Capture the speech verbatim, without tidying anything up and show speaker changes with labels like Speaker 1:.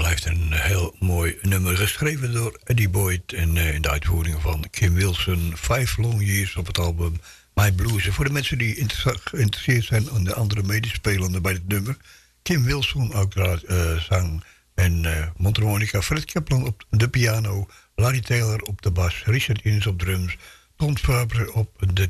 Speaker 1: blijft een heel mooi nummer, geschreven door Eddie Boyd en uh, in de uitvoering van Kim Wilson. Five Long Years op het album My Blues. En voor de mensen die inter- geïnteresseerd zijn aan de andere medespelenden bij het nummer, Kim Wilson uiteraard uh, zang en uh, mondharmonica, Fred Kaplan op de piano, Larry Taylor op de bas, Richard Innes op drums, Ton Fabre op de